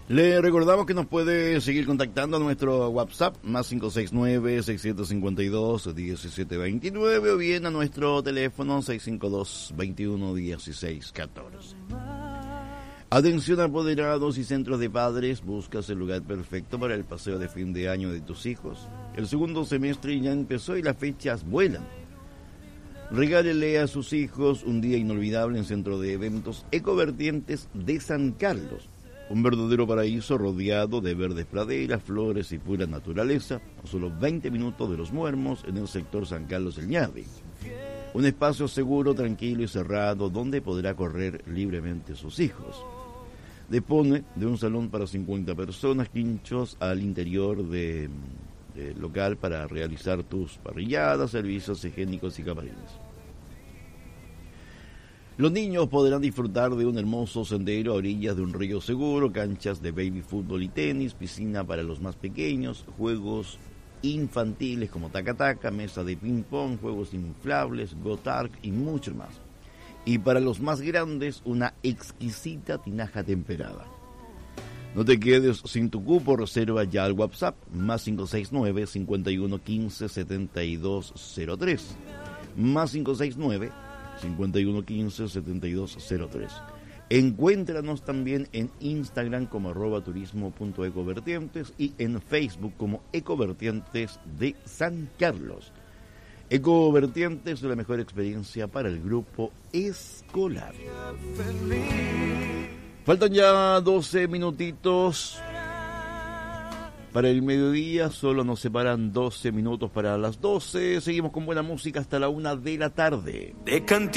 Le recordamos que nos puede seguir contactando a nuestro WhatsApp, más 569-652-1729, o bien a nuestro teléfono 652-211614. Atención apoderados y centros de padres, buscas el lugar perfecto para el paseo de fin de año de tus hijos. El segundo semestre ya empezó y las fechas vuelan. Regálele a sus hijos un día inolvidable en Centro de Eventos Ecovertientes de San Carlos. Un verdadero paraíso rodeado de verdes praderas, flores y pura naturaleza, a solo 20 minutos de Los Muermos, en el sector San Carlos El Ñavi. Un espacio seguro, tranquilo y cerrado donde podrá correr libremente sus hijos. Dispone de un salón para 50 personas, quinchos al interior del local para realizar tus parrilladas, servicios higiénicos y camarines. Los niños podrán disfrutar de un hermoso sendero a orillas de un río seguro, canchas de baby fútbol y tenis, piscina para los más pequeños, juegos infantiles como taca-taca, mesa de ping-pong, juegos inflables, go-tark y mucho más. Y para los más grandes, una exquisita tinaja temperada. No te quedes sin tu cupo, reserva ya al WhatsApp, más 569-5115-7203, más 569-5115-7203. Encuéntranos también en Instagram como @turismo.ecovertientes y en Facebook como Ecovertientes de San Carlos. Ecovertientes, la mejor experiencia para el grupo escolar. Faltan ya 12 minutitos para el mediodía, solo nos separan 12 minutos para las 12. Seguimos con buena música hasta la 1 de la tarde. De cantidad.